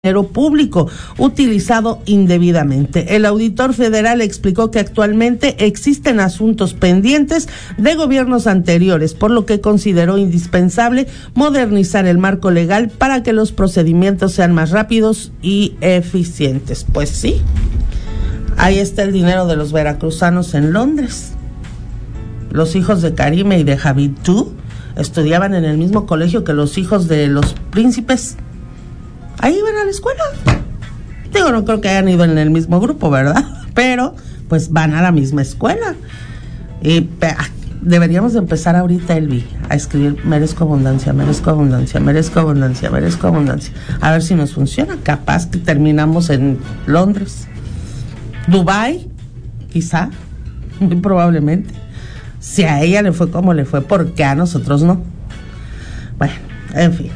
dinero público utilizado indebidamente. El auditor federal explicó que actualmente existen asuntos pendientes de gobiernos anteriores, por lo que consideró indispensable modernizar el marco legal para que los procedimientos sean más rápidos y eficientes. Pues sí, ahí está el dinero de los veracruzanos en Londres. Los hijos de Karime y de Javidú estudiaban en el mismo colegio que los hijos de los príncipes. Ahí iban a la escuela. Digo, no creo que hayan ido en el mismo grupo, ¿verdad? Pero, pues van a la misma escuela. Y deberíamos de empezar ahorita, Elvi, a escribir merezco abundancia, merezco abundancia, merezco abundancia, merezco abundancia. A ver si nos funciona. Capaz que terminamos en Londres. Dubái, quizá, muy probablemente. Si a ella le fue como le fue, ¿por qué a nosotros no? Bueno, en fin.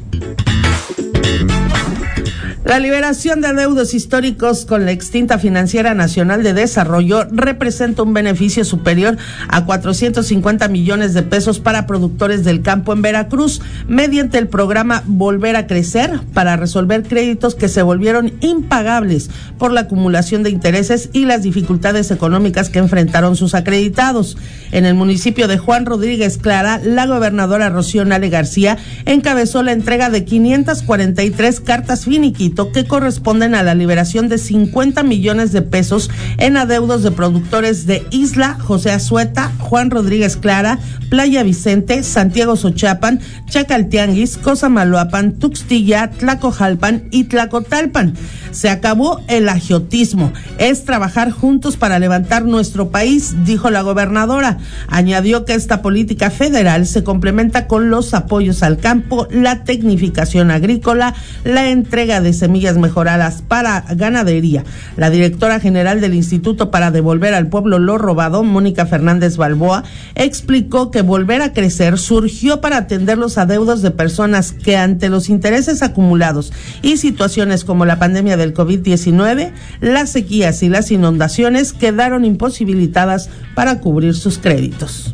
La liberación de adeudos históricos con la extinta Financiera Nacional de Desarrollo representa un beneficio superior a 450 millones de pesos para productores del campo en Veracruz, mediante el programa Volver a Crecer, para resolver créditos que se volvieron impagables por la acumulación de intereses y las dificultades económicas que enfrentaron sus acreditados. En el municipio de Juan Rodríguez Clara, la gobernadora Rocío Nale García encabezó la entrega de 543 cartas finiquito que corresponden a la liberación de 50 millones de pesos en adeudos de productores de Isla, José Azueta, Juan Rodríguez Clara, Playa Vicente, Santiago Xochapan, Chacaltianguis, Cosamaloapan, Tuxtilla, Tlacojalpan y Tlacotalpan. Se acabó el agiotismo, es trabajar juntos para levantar nuestro país, dijo la gobernadora. Añadió que esta política federal se complementa con los apoyos al campo, la tecnificación agrícola, la entrega de semillas mejoradas para ganadería. La directora general del Instituto para Devolver al Pueblo lo Robado, Mónica Fernández Balboa, explicó que Volver a Crecer surgió para atender los adeudos de personas que, ante los intereses acumulados y situaciones como la pandemia del COVID-19, las sequías y las inundaciones, quedaron imposibilitadas para cubrir sus créditos.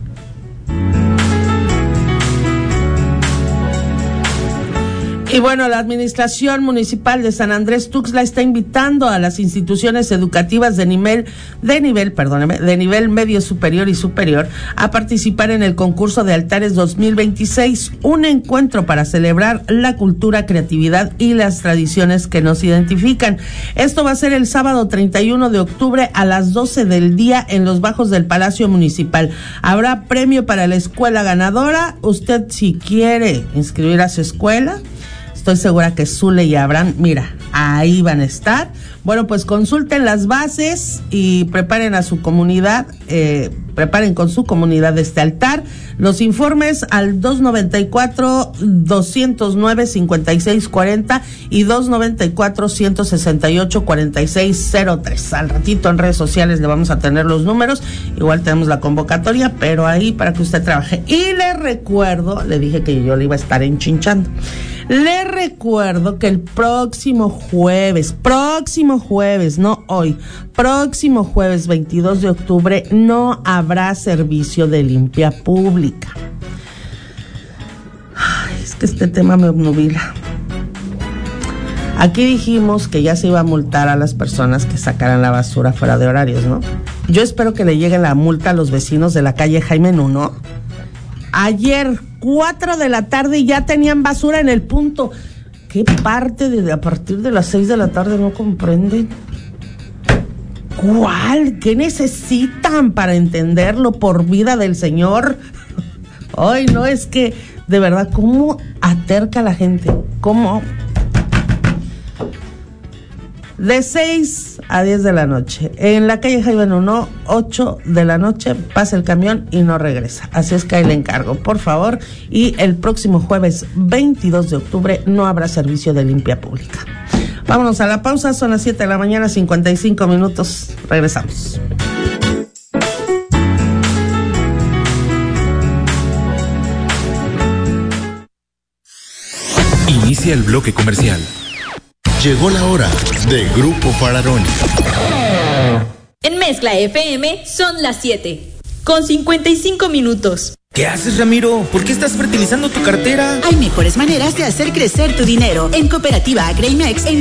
Y bueno, la Administración Municipal de San Andrés Tuxtla está invitando a las instituciones educativas de nivel medio superior y superior a participar en el concurso de altares 2026, un encuentro para celebrar la cultura, creatividad y las tradiciones que nos identifican. Esto va a ser el sábado 31 de octubre a las 12 del día en los bajos del Palacio Municipal. Habrá premio para la escuela ganadora. Usted, si quiere inscribir a su escuela, estoy segura que Zule y Abraham, mira, ahí van a estar. Bueno, pues consulten las bases y preparen a su comunidad, preparen con su comunidad este altar. Los informes al 294-209-5640 y 294-168-4603. Al ratito en redes sociales le vamos a tener los números. Igual tenemos la convocatoria, pero ahí para que usted trabaje. Y le recuerdo, le dije que yo le iba a estar enchinchando. Le recuerdo que el próximo jueves, no hoy, próximo jueves 22 de octubre no habrá servicio de limpia pública. Ay, es que este tema me obnubila. Aquí dijimos que ya se iba a multar a las personas que sacaran la basura fuera de horarios, ¿no? Yo espero que le llegue la multa a los vecinos de la calle Jaime Nuno. Ayer, 4 de la tarde, ya tenían basura en el punto. ¿Qué parte de a partir de las 6 de la tarde no comprenden? ¿Cuál? ¿Qué necesitan para entenderlo, por vida del Señor? Ay, no, es que, de verdad, ¿cómo aterca la gente? ¿Cómo? De 6 a 10 de la noche. En la calle Jaime Nuno, 8 de la noche, pasa el camión y no regresa. Así es que ahí le encargo, por favor. Y el próximo jueves 22 de octubre no habrá servicio de limpia pública. Vámonos a la pausa, son las 7 de la mañana, 55 minutos. Regresamos. Inicia el bloque comercial. Llegó la hora de Grupo Fararoni. En Mezcla FM son las 7, con 55 minutos. ¿Qué haces, Ramiro? ¿Por qué estás fertilizando tu cartera? Hay mejores maneras de hacer crecer tu dinero. En Cooperativa Agreimex